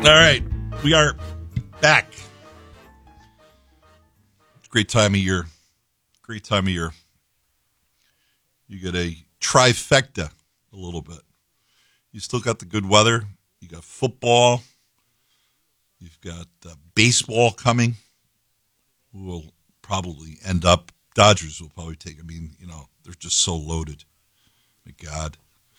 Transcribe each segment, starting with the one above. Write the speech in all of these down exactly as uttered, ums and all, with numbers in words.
All right, we are back. It's a great time of year. Great time of year. You get a trifecta a little bit. You still got the good weather. You got football. You've got uh, baseball coming. Will probably end up. Dodgers will probably take. I mean, you know, they're just so loaded. My God.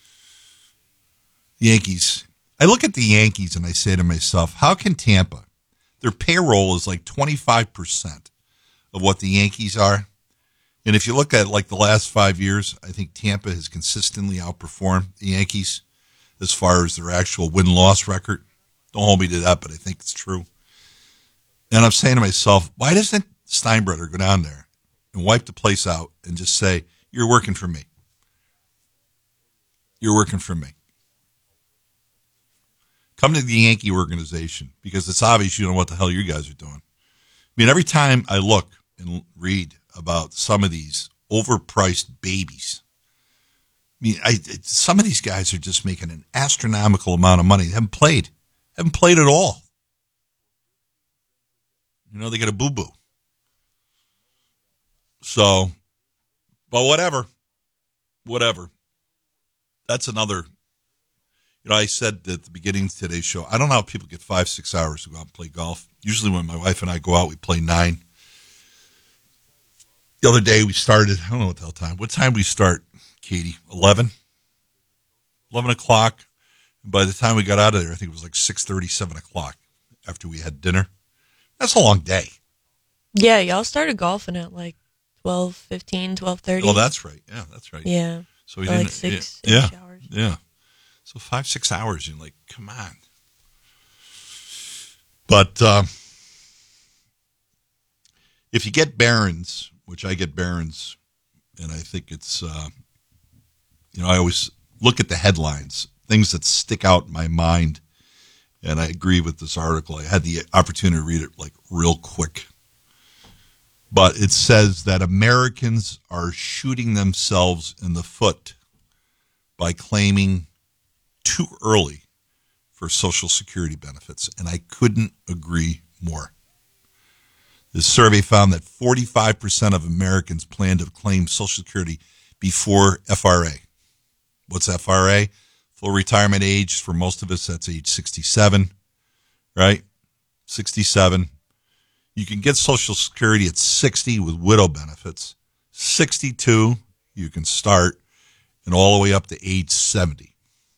Yankees. I look at the Yankees and I say to myself, how can Tampa, their payroll is like twenty-five percent of what the Yankees are. And if you look at like the last five years, I think Tampa has consistently outperformed the Yankees as far as their actual win-loss record. Don't hold me to that, but I think it's true. And I'm saying to myself, why doesn't Steinbrenner go down there and wipe the place out and just say, you're working for me. You're working for me. Come to the Yankee organization because it's obvious you know what the hell you guys are doing. I mean, every time I look and read about some of these overpriced babies, I mean, I, it, some of these guys are just making an astronomical amount of money. They haven't played. Haven't played at all. You know, they get a boo-boo. So, but whatever. Whatever. That's another... You know, I said at the beginning of today's show, I don't know how people get five, six hours to go out and play golf. Usually when my wife and I go out, we play nine. The other day we started, I don't know what the hell time. What time we start, Katie? eleven? eleven o'clock. And by the time we got out of there, I think it was like six thirty, seven o'clock after we had dinner. That's a long day. Yeah, y'all started golfing at like twelve fifteen, twelve thirty. Oh, that's right. Yeah, that's right. Yeah. So we For didn't, like six, yeah, six yeah, hours. Yeah. So five, six hours, you're like, come on. But um, if you get Barron's, which I get Barron's, and I think it's, uh, you know, I always look at the headlines, things that stick out in my mind, and I agree with this article. I had the opportunity to read it like real quick. But it says that Americans are shooting themselves in the foot by claiming too early for Social Security benefits, and I couldn't agree more. This survey found that forty-five percent of Americans plan to claim Social Security before F R A. What's F R A? Full retirement age for most of us, that's age sixty-seven, right? sixty-seven. You can get Social Security at sixty with widow benefits. sixty-two, you can start, and all the way up to age seventy.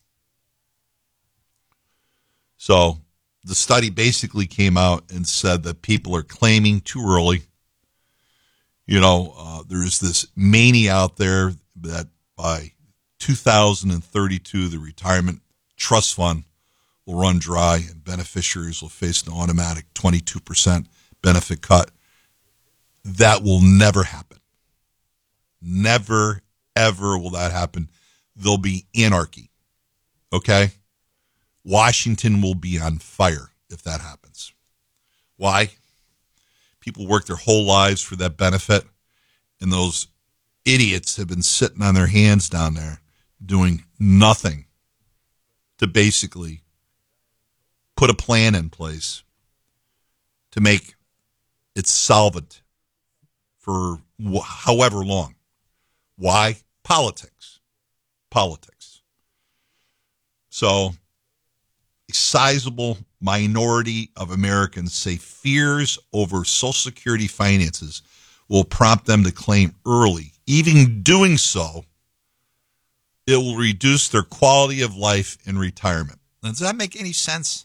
So the study basically came out and said that people are claiming too early. You know, uh, there's this mania out there that by two thousand thirty-two, the retirement trust fund will run dry and beneficiaries will face an automatic twenty-two percent benefit cut. That will never happen. Never, ever will that happen. There'll be anarchy. Okay? Washington will be on fire if that happens. Why? People work their whole lives for that benefit, and those idiots have been sitting on their hands down there doing nothing to basically put a plan in place to make it solvent for wh- however long. Why? Politics. Politics. So a sizable minority of Americans say fears over Social Security finances will prompt them to claim early. Even doing so, it will reduce their quality of life in retirement. Now, does that make any sense?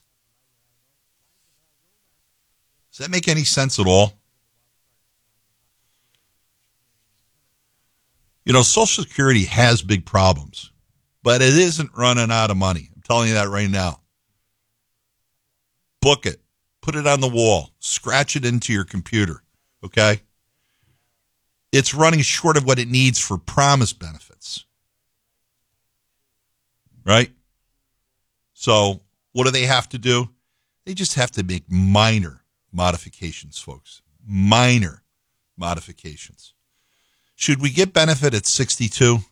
Does that make any sense at all? You know, Social Security has big problems, but it isn't running out of money. I'm telling you that right now. Book it. Put it on the wall. Scratch it into your computer, okay? It's running short of what it needs for promised benefits, right? So what do they have to do? They just have to make minor modifications, folks. Minor modifications. Should we get benefit at sixty-two?